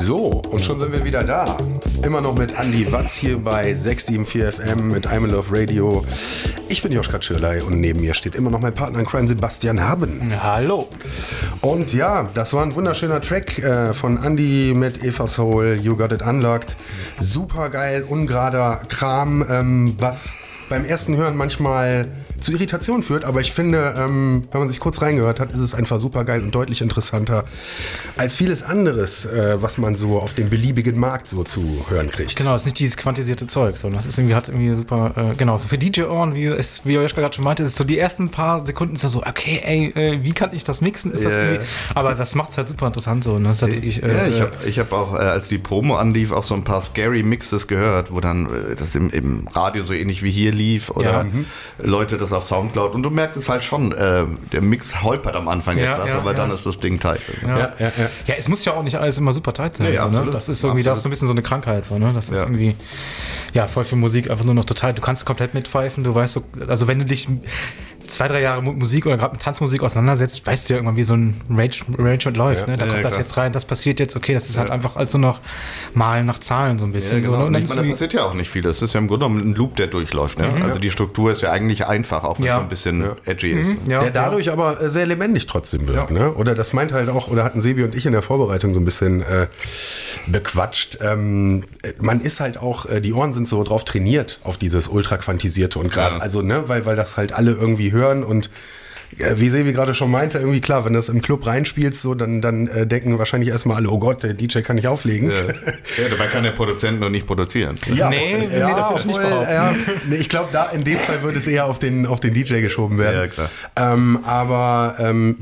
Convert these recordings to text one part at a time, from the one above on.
So, und schon sind wir wieder da. Immer noch mit Andi Watz hier bei 674 FM mit I'm in Love Radio. Ich bin Joschka Tschirley und neben mir steht immer noch mein Partner in Crime, Sebastian Haben. Hallo. Und ja, das war ein wunderschöner Track von Andi mit Eva Soul, You Got It Unlocked. Super geil, ungerader Kram, was beim ersten Hören manchmal zu Irritation führt, aber ich finde, wenn man sich kurz reingehört hat, ist es einfach super geil und deutlich interessanter als vieles anderes, was man so auf dem beliebigen Markt so zu hören kriegt. Genau, es ist nicht dieses quantisierte Zeug, sondern das ist irgendwie, hat irgendwie super, genau, für DJ-Ohren, wie Joschka gerade schon meinte, ist es so die ersten paar Sekunden ist das so, okay, ey, wie kann ich das mixen? Ist das irgendwie, aber das macht es halt super interessant so. Und das ist halt wirklich, ich hab auch, als die Promo anlief, auch so ein paar scary Mixes gehört, wo dann das im Radio so ähnlich wie hier lief oder Leute das auf Soundcloud und du merkst es halt schon, der Mix holpert am Anfang etwas, aber dann ist das Ding tight. Ja, es muss ja auch nicht alles immer super tight sein. Nee, so, ne? Das ist irgendwie auch so ein bisschen so eine Krankheit. So, ne? Das ist irgendwie, voll für Musik einfach nur noch total, du kannst komplett mitpfeifen, du weißt so, also wenn du dich 2-3 Jahre mit Musik oder gerade mit Tanzmusik auseinandersetzt, weißt du ja irgendwann, wie so ein Arrangement läuft. Ne? Da kommt das jetzt rein, das passiert jetzt, okay, das ist halt einfach also noch Malen nach Zahlen so ein bisschen. Ja, genau. So, ne? Und ich meine, da passiert ja auch nicht viel. Das ist ja im Grunde genommen ein Loop, der durchläuft. Ne? Also die Struktur ist ja eigentlich einfach, auch wenn es so ein bisschen edgy ist. Der dadurch aber sehr lebendig trotzdem wird. Ne? Oder das meint halt auch, oder hatten Sebi und ich in der Vorbereitung so ein bisschen bequatscht. Man ist halt auch, die Ohren sind so drauf trainiert auf dieses ultra-quantisierte und gerade, also ne, weil das halt alle irgendwie hören und wie Sebi gerade schon meinte, irgendwie klar, wenn du das im Club reinspielst, so, dann denken wahrscheinlich erstmal alle, oh Gott, der DJ kann nicht auflegen. Dabei kann der Produzent noch nicht produzieren. Nee, das würde ich nicht behaupten. Ich glaube, da in dem Fall würde es eher auf den DJ geschoben werden. Ja, klar.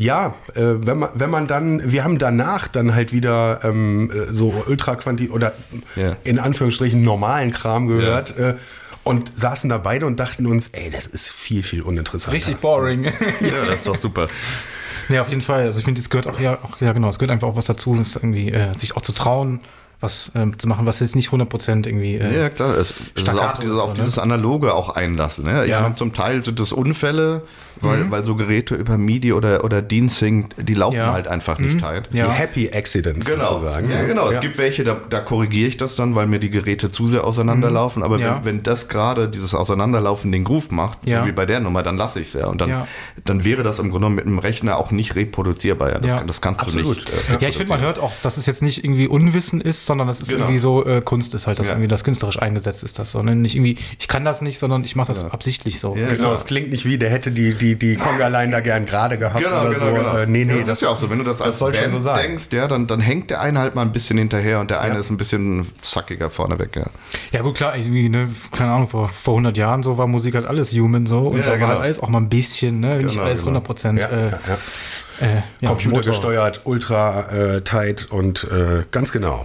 Wenn man dann, wir haben danach dann halt wieder so ultra-quanti oder in Anführungsstrichen normalen Kram gehört, und saßen da beide und dachten uns, ey, das ist viel, viel uninteressanter. Richtig boring. Ja, das ist doch super. Ja, auf jeden Fall. Also ich finde, es gehört auch, genau, es gehört einfach auch was dazu, ist irgendwie, sich auch zu trauen, was zu machen, was jetzt nicht 100% irgendwie ja, klar. Es ist auch dieses Analoge auch einlassen. Ne? Ich meine, zum Teil sind es Unfälle, weil so Geräte über MIDI oder DeanSync, die laufen halt einfach nicht tight. Die Happy Accidents sozusagen. Ja, genau. Es gibt welche, da korrigiere ich das dann, weil mir die Geräte zu sehr auseinanderlaufen. Aber wenn das gerade dieses Auseinanderlaufen den Groove macht, so wie bei der Nummer, dann lasse ich es ja. Und dann wäre das im Grunde genommen mit einem Rechner auch nicht reproduzierbar. Ja. Das kannst du nicht. Ich finde, man hört auch, dass es jetzt nicht irgendwie Unwissen ist, sondern das ist irgendwie so, Kunst ist halt, dass irgendwie das künstlerisch eingesetzt ist, das, sondern nicht irgendwie, ich kann das nicht, sondern ich mache das absichtlich so. Ja, genau, es klingt nicht wie, der hätte die Conga-Line da gern gerade gehabt oder so. Genau. Nee, das ist ja auch so, wenn du das als Band so denkst, dann hängt der eine halt mal ein bisschen hinterher und der eine ist ein bisschen zackiger vorneweg. Ja gut, klar, irgendwie, ne, keine Ahnung, vor 100 Jahren so war Musik halt alles human so und da war halt alles auch mal ein bisschen, ne, nicht alles 100%. Computergesteuert, ultra tight und ganz genau.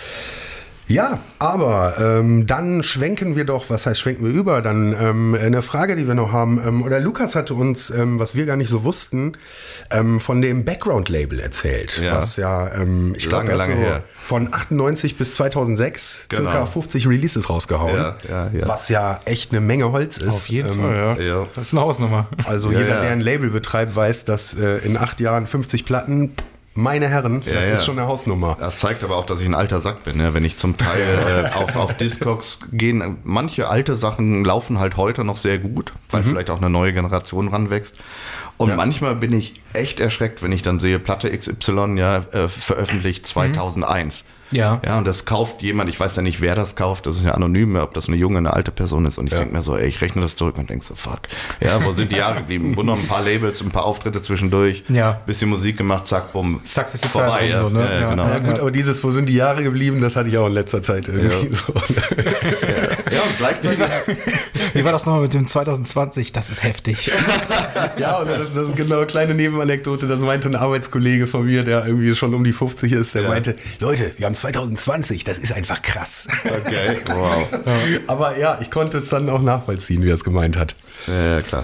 Ja, aber dann schwenken wir doch, was heißt schwenken wir über, dann eine Frage, die wir noch haben, oder Lukas hatte uns, was wir gar nicht so wussten, von dem Background-Label erzählt, was ich glaube, lange her. Von 98 bis 2006 circa 50 Releases rausgehauen, was ja echt eine Menge Holz ist. Auf jeden Fall, ja. Das ist eine Hausnummer. Also jeder, der ein Label betreibt, weiß, dass in 8 Jahren 50 Platten... Meine Herren, das ist schon eine Hausnummer. Das zeigt aber auch, dass ich ein alter Sack bin. Ne? Wenn ich zum Teil auf Discogs gehe, manche alte Sachen laufen halt heute noch sehr gut, weil vielleicht auch eine neue Generation ranwächst. Und manchmal bin ich echt erschreckt, wenn ich dann sehe, Platte XY veröffentlicht 2001. Ja, und das kauft jemand, ich weiß ja nicht, wer das kauft, das ist ja anonym, ob das eine junge, eine alte Person ist. Und ich denke mir so, ich rechne das zurück und denke so, fuck. Ja, wo sind die Jahre geblieben? Wo noch ein paar Labels, ein paar Auftritte zwischendurch, bisschen Musik gemacht, zack, bumm, zack, ist die vorbei. Zeit so, ne? Genau. Ja gut, aber dieses, wo sind die Jahre geblieben, das hatte ich auch in letzter Zeit irgendwie so. Ja, und gleichzeitig... Wie war das nochmal mit dem 2020? Das ist heftig. Ja, und das ist genau eine kleine Nebenanekdote, das meinte ein Arbeitskollege von mir, der irgendwie schon um die 50 ist, der meinte, Leute, wir haben 2020, das ist einfach krass. Okay, wow. Aber ja, ich konnte es dann auch nachvollziehen, wie er es gemeint hat. Ja, klar.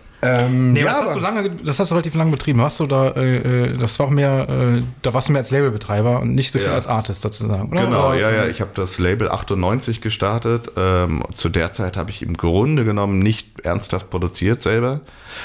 Das hast du relativ lange betrieben. Hast du da, das war auch mehr, da warst du mehr als Labelbetreiber und nicht so viel als Artist sozusagen, oder? Genau, ja. Ich habe das Label 98 gestartet. Zu der Zeit habe ich im Grunde genommen nicht ernsthaft produziert selber.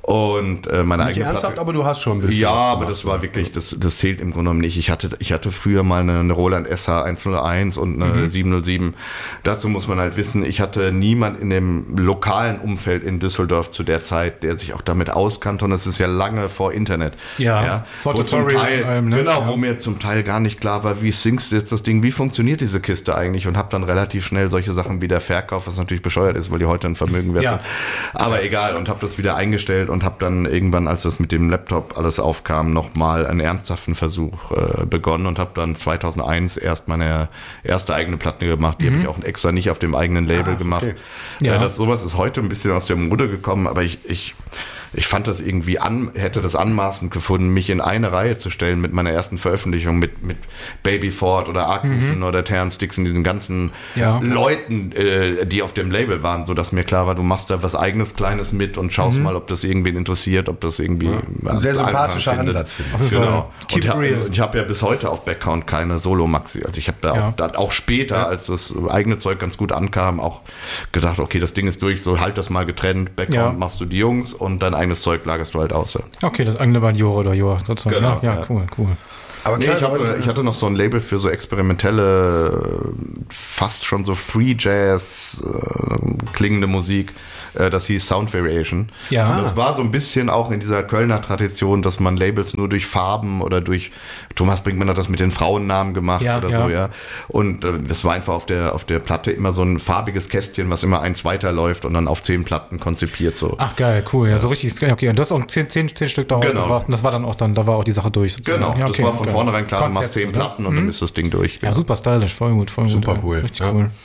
Und meine Nicht eigene ernsthaft, Platte, aber du hast schon ein bisschen ja, was aber gemacht. das war wirklich, das zählt im Grunde genommen nicht. Ich hatte früher mal eine Roland SH 101 und eine 707. Dazu muss man halt wissen, ich hatte niemand in dem lokalen Umfeld in Düsseldorf zu der Zeit, der sich auch damit auskannte. Und das ist ja lange vor Internet. Ja, vor wo zum Tutorials Teil, und allem, ne? genau, Ja. wo mir zum Teil gar nicht klar war, wie singst du jetzt das Ding, wie funktioniert diese Kiste eigentlich? Und habe dann relativ schnell solche Sachen wieder verkauft, was natürlich bescheuert ist, weil die heute ein Vermögen wert sind. Aber egal, und habe das wieder eingestellt und habe dann irgendwann, als das mit dem Laptop alles aufkam, nochmal einen ernsthaften Versuch begonnen und habe dann 2001 erst meine erste eigene Platte gemacht. Die habe ich auch extra nicht auf dem eigenen Label gemacht. Okay. Ja. Sowas ist heute ein bisschen aus der Mode gekommen, aber ich fand das irgendwie hätte das anmaßend gefunden, mich in eine Reihe zu stellen mit meiner ersten Veröffentlichung mit Baby Ford oder Arkufen oder Terence Dixon, diesen ganzen Leuten, die auf dem Label waren, sodass mir klar war, du machst da was eigenes Kleines mit und schaust mal, ob das irgendwen interessiert, ob das irgendwie Ein sehr sympathischer Ansatz, finde ich. Genau. Keep it real. Und ich habe ja bis heute auf Background keine Solo-Maxi. Also ich habe da auch später, als das eigene Zeug ganz gut ankam, auch gedacht, okay, das Ding ist durch, so halt das mal getrennt, Background machst du die Jungs und dein eigenes Zeug lagerst du halt aus. Ja. Okay, das andere war Jore oder Joa sozusagen. Genau, Ja, cool. Aber Nee, klar, ich hatte noch so ein Label für so experimentelle, fast schon so Free Jazz klingende Musik. Das hieß Sound Variation. Ja. Und das war so ein bisschen auch in dieser Kölner Tradition, dass man Labels nur durch Farben oder durch, Thomas Brinkmann hat das mit den Frauennamen gemacht so, ja. Und das war einfach auf der Platte immer so ein farbiges Kästchen, was immer eins weiterläuft und dann auf 10 Platten konzipiert so. Ach geil, cool. Ja, so richtig. Okay, und du hast auch 10 Stück daraus gebracht und das war dann auch da war auch die Sache durch. Sozusagen. Genau, ja, das war von geil. vornherein klar, du machst Konzept, 10 oder? Platten und dann ist das Ding durch. Ja, super stylisch, voll gut. Super ja. cool. Richtig Ja. cool.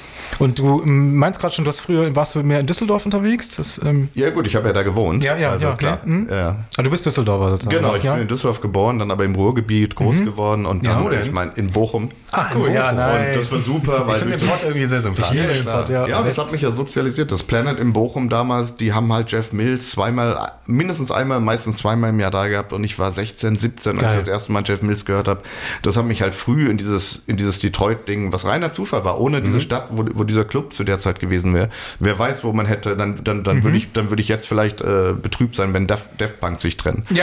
Und du meinst gerade schon, warst du mehr in Düsseldorf unterwegs? Das, Ja gut, ich habe ja da gewohnt. Ja, klar. Ja. du bist Düsseldorfer sozusagen. Genau, ich bin in Düsseldorf geboren, dann aber im Ruhrgebiet groß geworden und dann, wo denn? ich meine, in Bochum. Ach cool, ja, nice. Und das war super, weil Ich finde den Plot irgendwie sehr sympathisch. liebe den Plot, ja. Ja, das hat mich ja sozialisiert. Das Planet in Bochum damals, die haben halt Jeff Mills mindestens einmal, meistens zweimal im Jahr da gehabt und ich war 16, 17, als ich das erste Mal Jeff Mills gehört habe. Das hat mich halt früh in dieses Detroit-Ding, was reiner Zufall war, ohne diese Stadt, wo dieser Club zu der Zeit gewesen wäre. Wer weiß, wo man hätte, dann würde ich jetzt vielleicht betrübt sein, wenn Daft Punk sich trennen. Ja.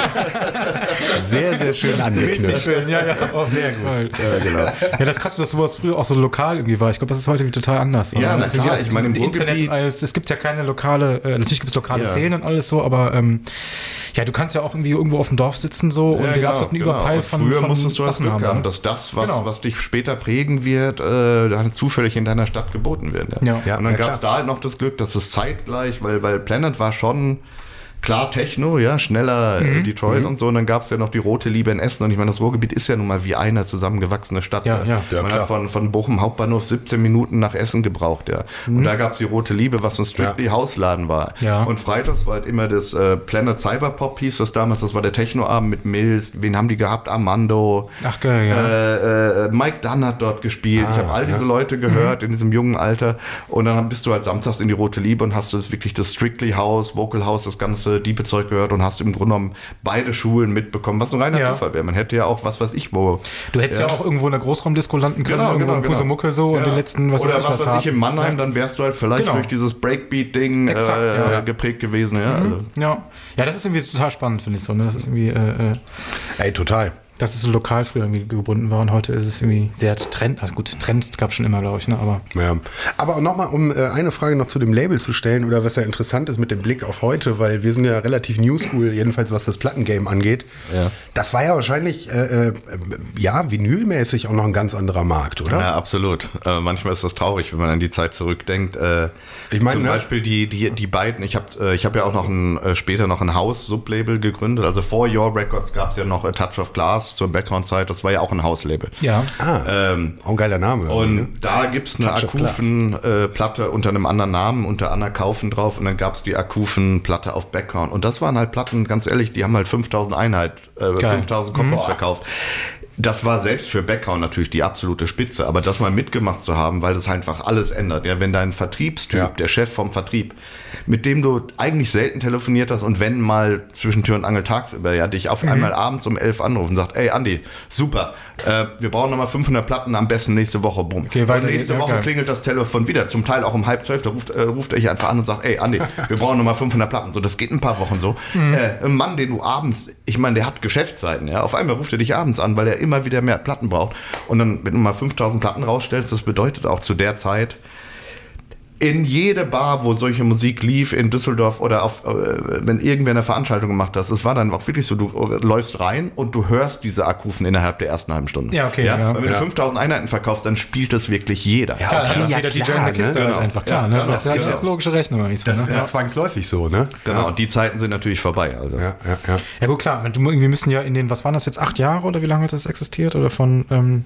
Sehr, sehr schön angeknüpft. Ja. Oh, Sehr gut. Ja, genau. Ja, das ist krass, dass sowas früher auch so lokal irgendwie war. Ich glaube, das ist heute total anders. Ja, na klar, ich meine, im Internet, Ruhrgebiet- es gibt ja keine lokale, natürlich gibt es lokale Ja. Szenen und alles so, aber du kannst ja auch irgendwie irgendwo auf dem Dorf sitzen so und den absoluten Überpeil Und von früher von musstest du halt Sachen Glück haben, ne? dass das, Genau. was dich später prägen wird, dann zufällig in deiner Stadt geboten wird. Ja. Und dann Ja, gab es da halt noch das Glück, dass es zeitgleich, weil Planet war schon klar Techno, ja, schneller Detroit und so. Und dann gab es ja noch die Rote Liebe in Essen. Und ich meine, das Ruhrgebiet ist ja nun mal wie eine zusammengewachsene Stadt. Ja. Ja, Man klar. hat von Bochum Hauptbahnhof 17 Minuten nach Essen gebraucht, ja. Und da gab es die Rote Liebe, was ein Strictly Hausladen war. Ja. Und freitags war halt immer das Planet Cyberpop hieß das damals. Das war der Technoabend mit Mills. Wen haben die gehabt? Armando. Ach geil, ja. Mike Dunn hat dort gespielt. Ich habe all diese Leute gehört in diesem jungen Alter. Und dann bist du halt samstags in die Rote Liebe und hast du wirklich das Strictly House, Vocal House, das ganze diepe Zeug gehört und hast im Grunde genommen beide Schulen mitbekommen, was ein reiner Zufall wäre. Man hätte ja auch, was weiß ich, wo. Du hättest ja auch irgendwo in der Großraumdisco landen können, irgendwo in Pusemucke so und den letzten, Oder was weiß ich, in Mannheim, Ja. dann wärst du halt vielleicht durch dieses Breakbeat-Ding Exakt, geprägt gewesen. Ja, also. Ja, das ist irgendwie total spannend, finde ich so. Ne? Das ist irgendwie, Ey, total. dass es so lokal früher irgendwie gebunden war und heute ist es irgendwie sehr Trend. Also gut, Trends gab es schon immer, glaube ich, ne? Aber Ja. Aber nochmal, um eine Frage noch zu dem Label zu stellen oder was ja interessant ist mit dem Blick auf heute, weil wir sind ja relativ Newschool, jedenfalls was das Plattengame angeht. Ja. Das war ja wahrscheinlich, vinylmäßig auch noch ein ganz anderer Markt, oder? Ja, absolut. Manchmal ist das traurig, wenn man an die Zeit zurückdenkt. Ich meine, zum ne? Beispiel die beiden, ich hab ja auch noch später noch ein House-Sublabel gegründet. Also vor Your Records gab es ja noch A Touch of Glass zur Background-Zeit. Das war ja auch ein House-Label. ja. Auch ein geiler Name. Und ne? da gibt es eine Touch of Glass. Akufen-Platte unter einem anderen Namen, unter Anna Kaufen drauf. Und dann gab es die Akufen-Platte auf Background. Und das waren halt Platten, ganz ehrlich, die haben halt 5000 5000 Copies verkauft. Das war selbst für Background natürlich die absolute Spitze, aber das mal mitgemacht zu haben, weil das einfach alles ändert. Ja, wenn dein Vertriebstyp, der Chef vom Vertrieb, mit dem du eigentlich selten telefoniert hast und wenn mal zwischen Tür und Angel tagsüber, ja, dich auf einmal abends um 11 anruft und sagt, sagt, ey Andi, super, wir brauchen nochmal 500 Platten, am besten nächste Woche, bumm. Okay, und nächste Woche klingelt das Telefon wieder, zum Teil auch um 11:30, da ruft er dich einfach an und sagt, ey Andi, wir brauchen nochmal 500 Platten. So, das geht ein paar Wochen so. Ein Mann, den du abends, ich meine, der hat Geschäftszeiten, ja, auf einmal ruft er dich abends an, weil er immer wieder mehr Platten braucht. Und dann, wenn du mal 5000 Platten rausstellst, das bedeutet auch zu der Zeit, in jede Bar, wo solche Musik lief, in Düsseldorf oder wenn irgendwer eine Veranstaltung gemacht hat, es war dann auch wirklich so, du läufst rein und du hörst diese Akkrufen innerhalb der ersten halben Stunde. Ja, okay. Ja? Weil wenn du 5000 Einheiten verkaufst, dann spielt das wirklich jeder. Ja, okay, das ist wieder DJ in der Kiste, ne? einfach klar. Ne? Das ist logische Rechnung. Das ist zwangsläufig so, ne? Genau, und die Zeiten sind natürlich vorbei. Also. Ja gut, klar. Wir müssen ja in den, was waren das jetzt, 8 Jahre oder wie lange hat das existiert? Oder von...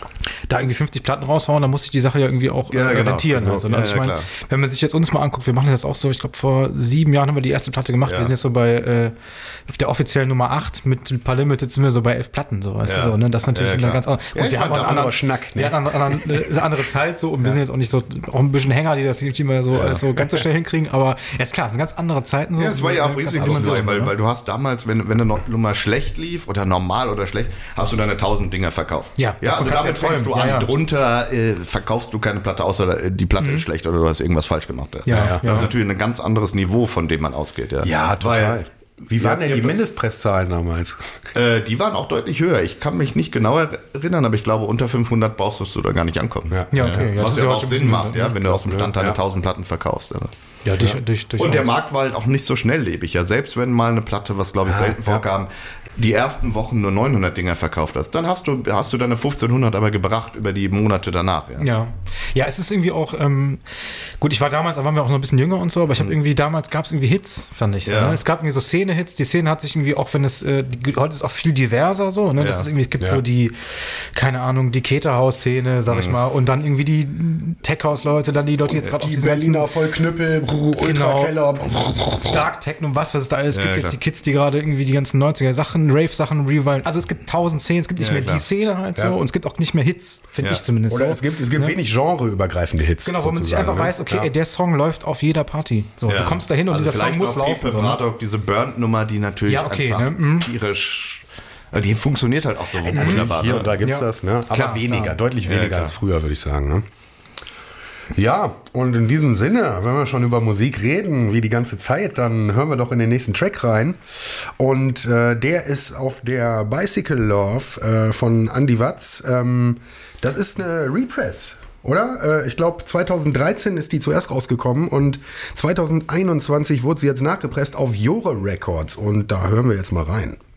da irgendwie 50 Platten raushauen, dann muss ich die Sache ja irgendwie auch rentieren. Genau. Also, ich meine, wenn man sich jetzt uns mal anguckt, wir machen das auch so, ich glaube vor 7 Jahren haben wir die erste Platte gemacht, wir sind jetzt so bei der offiziellen Nummer 8, mit ein paar Limited sind wir so bei 11 Platten, so, weißt du, so, ne? Das ist natürlich eine ganz andere, und wir haben auch einen anderen Schnack, ne? Wir hatten eine andere Zeit so, und wir sind jetzt auch nicht so, auch ein bisschen Hänger, die das nicht immer so, alles so ganz so schnell hinkriegen, aber ist klar, es sind ganz andere Zeiten so. Ja, es war ja auch riesig, weil du hast damals, wenn eine Nummer schlecht lief, oder normal oder schlecht, hast du deine 1000 Dinger verkauft. Ja, also damit fängst du an, drunter verkaufst du keine Platte, außer die Platte ist schlecht oder du hast irgendwas falsch gemacht. Das ist natürlich ein ganz anderes Niveau, von dem man ausgeht. Ja, total. Wie waren denn die Mindestpresszahlen damals? Die waren auch deutlich höher. Ich kann mich nicht genau erinnern, aber ich glaube, unter 500 brauchst du da gar nicht ankommen. Ja, okay. Was ja auch Sinn macht, wenn du aus dem Stand deine 1000 Platten verkaufst. Ja, und der Markt war halt auch nicht so schnelllebig. Ja, selbst wenn mal eine Platte, was glaube ich selten vorkam, die ersten Wochen nur 900 Dinger verkauft hast, dann hast du deine 1500 aber gebracht über die Monate danach. Ja, es ist irgendwie auch, gut, da waren wir auch noch ein bisschen jünger und so, aber ich habe irgendwie, damals gab es irgendwie Hits, fand ich. So, ne? Es gab irgendwie so Szene-Hits, die Szene hat sich irgendwie auch, wenn es, heute ist auch viel diverser so, ne? Das ist irgendwie, es gibt so die, keine Ahnung, die Keterhaus-Szene, sag ich mal, und dann irgendwie die Tech-House-Leute, dann die Leute, die jetzt gerade auf die Berliner Vollknüppel, Ultra-Keller, Dark Techno, was es da alles gibt, jetzt die Kids, die gerade irgendwie die ganzen 90er-Sachen, Rave-Sachen revilen. Also es gibt 1000 Szenen, es gibt nicht mehr die Szene halt so und es gibt auch nicht mehr Hits, finde ich zumindest. Oder so. es gibt wenig genreübergreifende Hits. Genau, wo man sich einfach weiß, okay, der Song läuft auf jeder Party. So, du kommst da hin und dieser Song muss laufen. Braddock, diese Burnt-Nummer, die natürlich einfach tierisch, die funktioniert halt auch so wunderbar. Hier und da gibt's das, ne? Aber klar, weniger, deutlich weniger als früher, würde ich sagen, ne? Ja, und in diesem Sinne, wenn wir schon über Musik reden, wie die ganze Zeit, dann hören wir doch in den nächsten Track rein. Und der ist auf der Bicycle Love von Andy Watts. Das ist eine Repress, oder? Ich glaube, 2013 ist die zuerst rausgekommen und 2021 wurde sie jetzt nachgepresst auf Jore Records. Und da hören wir jetzt mal rein.